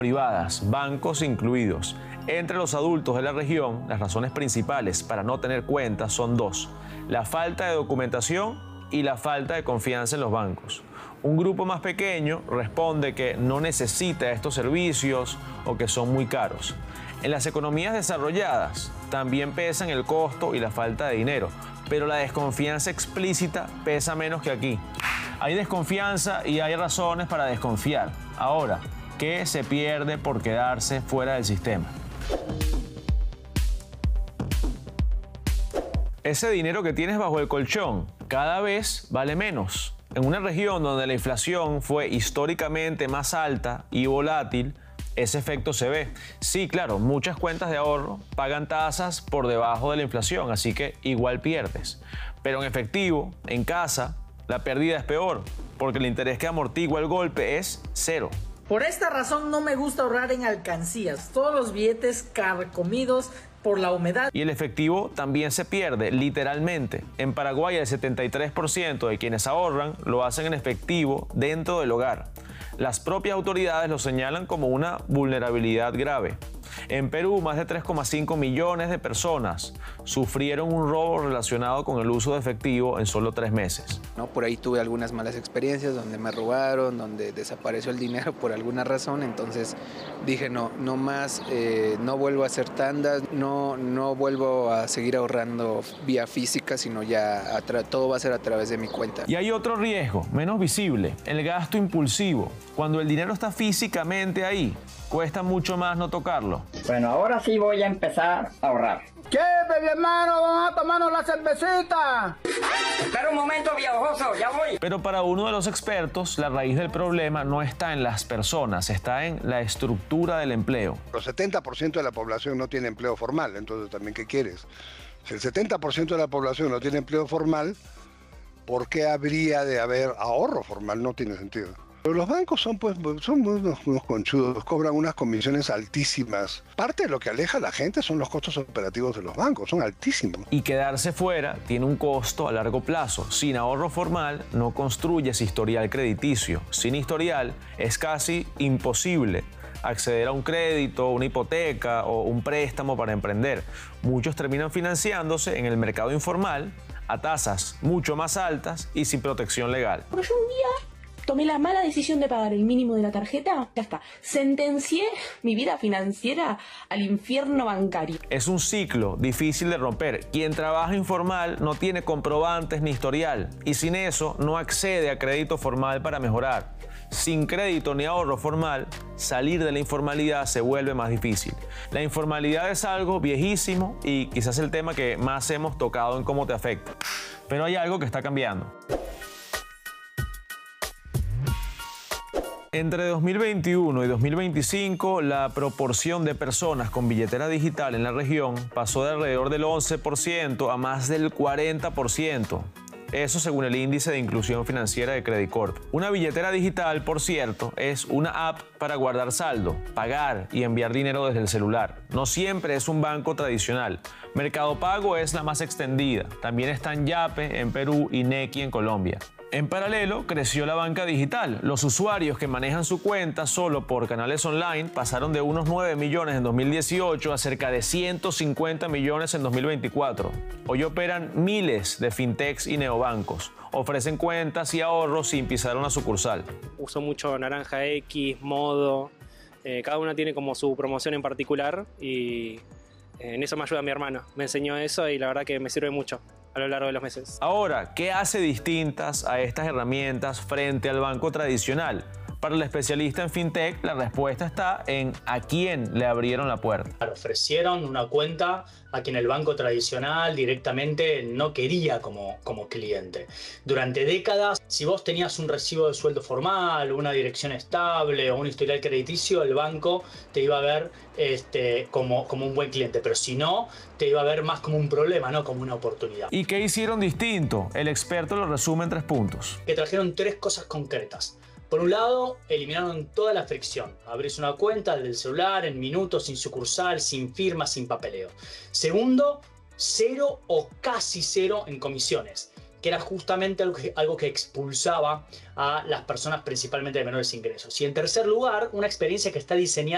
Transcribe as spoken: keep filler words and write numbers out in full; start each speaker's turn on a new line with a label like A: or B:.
A: privadas, bancos incluidos. Entre los adultos de la región, las razones principales para no tener cuentas son dos: la falta de documentación y la falta de confianza en los bancos. Un grupo más pequeño responde que no necesita estos servicios o que son muy caros. En las economías desarrolladas también pesan el costo y la falta de dinero, pero la desconfianza explícita pesa menos que aquí. Hay desconfianza y hay razones para desconfiar. Ahora, ¿qué se pierde por quedarse fuera del sistema? Ese dinero que tienes bajo el colchón cada vez vale menos. En una región donde la inflación fue históricamente más alta y volátil, ese efecto se ve. Sí, claro, muchas cuentas de ahorro pagan tasas por debajo de la inflación, así que igual pierdes. Pero en efectivo, en casa, la pérdida es peor, porque el interés que amortigua el golpe es cero.
B: Por esta razón no me gusta ahorrar en alcancías. Todos los billetes carcomidos por la humedad.
A: Y el efectivo también se pierde, literalmente. En Paraguay el setenta y tres por ciento de quienes ahorran lo hacen en efectivo dentro del hogar. Las propias autoridades lo señalan como una vulnerabilidad grave. En Perú, más de tres coma cinco millones de personas sufrieron un robo relacionado con el uso de efectivo en solo tres meses.
C: ¿No? Por ahí tuve algunas malas experiencias donde me robaron, donde desapareció el dinero por alguna razón. Entonces dije, no, no más, eh, no vuelvo a hacer tandas, no, no vuelvo a seguir ahorrando vía física, sino ya a todo va a ser a través de mi cuenta.
A: Y hay otro riesgo, menos visible, el gasto impulsivo. Cuando el dinero está físicamente ahí, cuesta mucho más no tocarlo.
D: Bueno, ahora sí voy a empezar a ahorrar.
E: ¿Qué, baby hermano? Vamos a tomarnos la cervecita.
D: Espera un momento, viejoso, ya voy.
A: Pero para uno de los expertos, la raíz del problema no está en las personas, está en la estructura del empleo.
F: El setenta por ciento de la población no tiene empleo formal, entonces también, ¿qué quieres? Si el setenta por ciento de la población no tiene empleo formal, ¿por qué habría de haber ahorro formal? No tiene sentido. Pero los bancos son, pues, son unos, unos conchudos, cobran unas comisiones altísimas. Parte de lo que aleja a la gente son los costos operativos de los bancos, son altísimos.
A: Y quedarse fuera tiene un costo a largo plazo. Sin ahorro formal no construyes historial crediticio. Sin historial es casi imposible acceder a un crédito, una hipoteca o un préstamo para emprender. Muchos terminan financiándose en el mercado informal a tasas mucho más altas y sin protección legal.
G: Pero yo un día tomé la mala decisión de pagar el mínimo de la tarjeta, ya está. Sentencié mi vida financiera al infierno bancario.
A: Es un ciclo difícil de romper. Quien trabaja informal no tiene comprobantes ni historial y sin eso no accede a crédito formal para mejorar. Sin crédito ni ahorro formal, salir de la informalidad se vuelve más difícil. La informalidad es algo viejísimo y quizás el tema que más hemos tocado en cómo te afecta. Pero hay algo que está cambiando. Entre dos mil veintiuno y dos mil veinticinco, la proporción de personas con billetera digital en la región pasó de alrededor del once por ciento a más del cuarenta por ciento. Eso según el índice de inclusión financiera de Credit Corp. Una billetera digital, por cierto, es una app para guardar saldo, pagar y enviar dinero desde el celular. No siempre es un banco tradicional. Mercado Pago es la más extendida. También están Yape en Perú y Nequi en Colombia. En paralelo, creció la banca digital. Los usuarios que manejan su cuenta solo por canales online pasaron de unos nueve millones en dos mil dieciocho a cerca de ciento cincuenta millones en dos mil veinticuatro. Hoy operan miles de fintechs y neobancos. Ofrecen cuentas y ahorros sin pisar una sucursal.
H: Uso mucho Naranja X, Modo. Eh, cada una tiene como su promoción en particular y en eso me ayuda mi hermano. Me enseñó eso y la verdad que me sirve mucho a lo largo de los meses.
A: Ahora, ¿qué hace distintas a estas herramientas frente al banco tradicional? Para el especialista en fintech, la respuesta está en a quién le abrieron la puerta.
I: Ofrecieron una cuenta a quien el banco tradicional directamente no quería como, como cliente. Durante décadas, si vos tenías un recibo de sueldo formal, una dirección estable o un historial crediticio, el banco te iba a ver este, como, como un buen cliente. Pero si no, te iba a ver más como un problema, no como una oportunidad.
A: ¿Y qué hicieron distinto? El experto lo resume en tres puntos.
I: Que trajeron tres cosas concretas. Por un lado, eliminaron toda la fricción. Abrís una cuenta desde el celular, en minutos, sin sucursal, sin firma, sin papeleo. Segundo, cero o casi cero en comisiones, que era justamente algo que, algo que expulsaba a las personas principalmente de menores ingresos. Y en tercer lugar, una experiencia que está diseñada